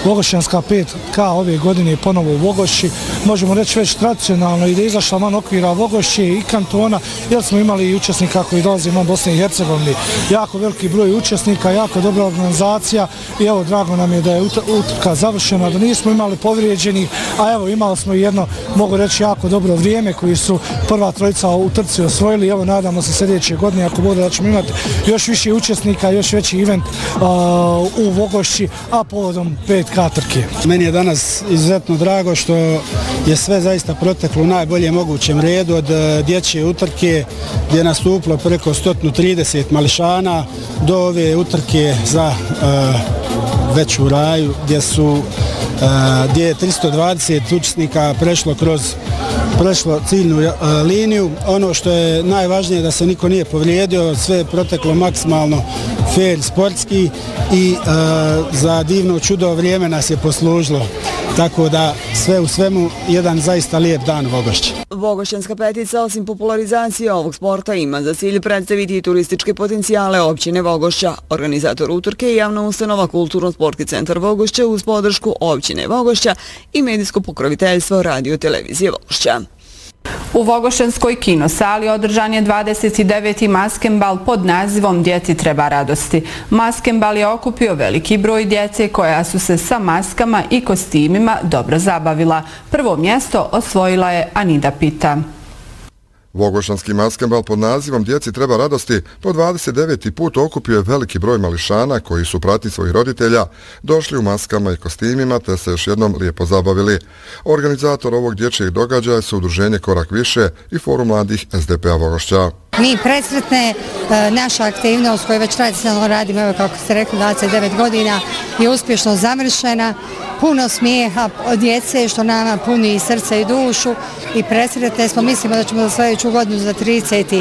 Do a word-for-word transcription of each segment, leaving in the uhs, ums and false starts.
Vogošćanska pet K ove godine je ponovo u Vogošći. Možemo reći već tradicionalno i da je izašla van okvira Vogošće i kantona, jer smo imali i učesnika koji dolaze van Bosne i Hercegovine. Jako veliki broj učesnika, jako dobra organizacija i evo, drago nam je da je utrka završena, da nismo imali povrijeđenih, a evo, imali smo jedno, mogu reći, jako dobro vrijeme koji su prva trojica u trci osvojili. Evo, nadamo se sljedeće godine, ako bude, da ćemo imati još više učesnika, još veći event uh, u Vogošći, a povodom pet K trke. Meni je danas izuzetno drago što je sve zaista proteklo u najboljem mogućem redu, od dječje utrke gdje je nastupilo preko sto trideset mališana do ove utrke za uh, već u raju gdje su uh, gdje je tristo dvadeset učesnika prešlo kroz prešlo ciljnu uh, liniju. Ono što je najvažnije da se niko nije povrijedio, sve je proteklo maksimalno fair, sportski i uh, za divno čudo vrijeme nas je poslužilo. Tako da sve u svemu jedan zaista lijep dan u Vogošći. Vogošćanska petica osim popularizacije ovog sporta ima za cilj predstaviti turističke potencijale općine Vogošća. Organizator utrke je javna ustanova Kulturno-sportski centar Vogošća uz podršku općine Vogošća i medijsko pokroviteljstvo Radio televizije Vogošća. U Vogošćanskoj kinosali održan je dvadeset deveti maskembal pod nazivom Djeci treba radosti. Maskembal je okupio veliki broj djece koja su se sa maskama i kostimima dobro zabavila. Prvo mjesto osvojila je Anida Pita. Vogošćanski maskembal pod nazivom Djeci treba radosti po dvadeset deveti put okupio je veliki broj mališana koji su prati svojih roditelja, došli u maskama i kostimima te se još jednom lijepo zabavili. Organizator ovog dječjeg događaja su udruženje Korak više i Forum mladih S D P A Vogošća. Mi presretne, naša aktivnost koju već tradicionalno radimo, evo kako ste rekli, dvadeset devet godina je uspješno završena, puno smijeha od djece što nama puni i srce i dušu i presretne smo, mislimo da ćemo za sljedeću godinu za trideseti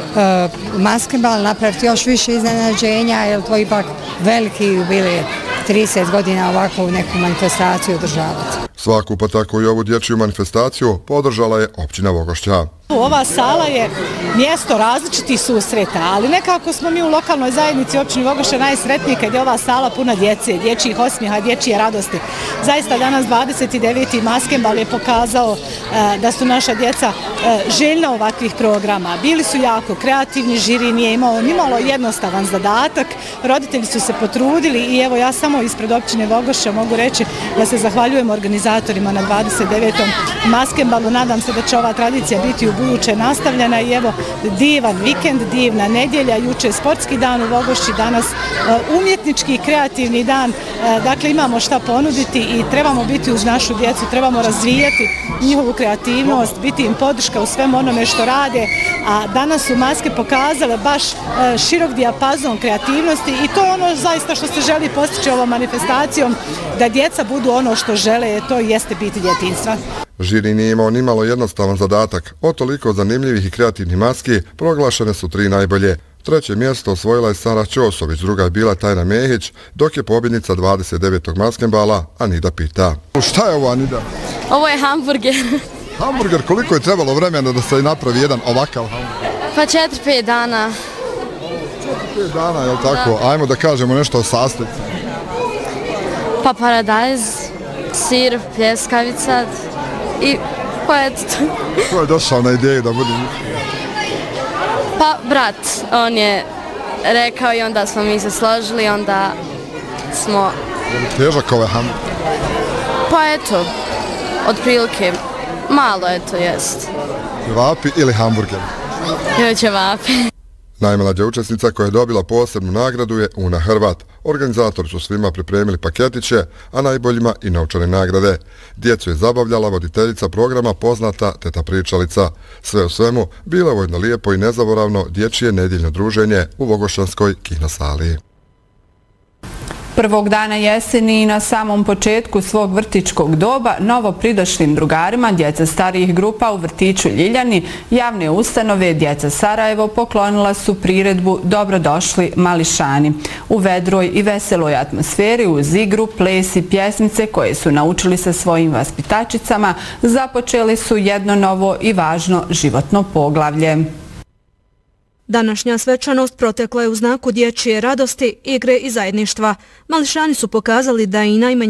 maskembal napraviti još više iznenađenja, jer to ipak veliki jubilej trideset godina ovakvu neku manifestaciju održavati. Svaku pa tako i ovu dječju manifestaciju podržala je općina Vogošća. Ova sala je mjesto različitih susreta, ali nekako smo mi u lokalnoj zajednici općini Vogošća najsretniji kad je ova sala puna djece, dječjih osmijeha, dječje radosti. Zaista danas dvadeset deveti maskembal je pokazao da su naša djeca željna ovakvih programa. Bili su jako kreativni, žiri nije imao nimalo jednostavan zadatak, roditelji su se potrudili i evo ja samo ispred općine Vogošća mogu reći da se zahvaljujem organizatorima na dvadeset devetom maskembalu. Nadam se da će ova tradicija biti u buduće nastavljena i evo divan vikend, divna nedjelja, juče sportski dan u Vogošći, danas umjetnički kreativni dan, dakle imamo šta ponuditi i trebamo biti uz našu djecu, trebamo razvijati njihovu kreativnost, biti im podrška u svem onome što rade, a danas su maske pokazale baš širok dijapazon kreativnosti i to je ono zaista što se želi postići ovom manifestacijom, da djeca budu ono što žele, to jeste biti djetinjstva. Žiri nije imao nimalo jednostavan zadatak. Od toliko zanimljivih i kreativnih maski proglašene su tri najbolje. Treće mjesto osvojila je Sara Ćosović, druga je bila Tajna Mehić, dok je pobjednica dvadeset devetog maskembala Anida Pita. Šta je ovo, Anida? Ovo je hamburger. Hamburger, koliko je trebalo vremena da se napravi jedan ovakav hamburger? Pa četiri pet dana. četiri pet dana, je li tako? Da. Ajmo da kažemo nešto o sastojci. Pa paradajz, sir, pljeskavica i pa eto to. Ko je došao na ideju da bude? Pa brat, on je rekao i onda smo mi se složili, onda smo... Težak ove hamburger? Pa eto, otprilike, malo eto jest. Ćevapi ili hamburger? Ili ćevapi. Najmlađa učesnica koja je dobila posebnu nagradu je Una Hrvat. Organizatori su svima pripremili paketiće, a najboljima i novčane nagrade. Djecu je zabavljala voditeljica programa poznata Teta Pričalica. Sve u svemu, bilo je jedno lijepo i nezaboravno dječje nedjeljno druženje u Vogošćanskoj kinosali. Prvog dana jeseni i na samom početku svog vrtičkog doba novo pridošlim drugarima djeca starijih grupa u vrtiću Ljiljani javne ustanove Djeca Sarajevo poklonila su priredbu Dobrodošli mališani. U vedroj i veseloj atmosferi uz igru, ples i pjesmice koje su naučili sa svojim vaspitačicama započeli su jedno novo i važno životno poglavlje. Današnja svečanost protekla je u znaku dječje radosti, igre i zajedništva. Mališani su pokazali da i najmanje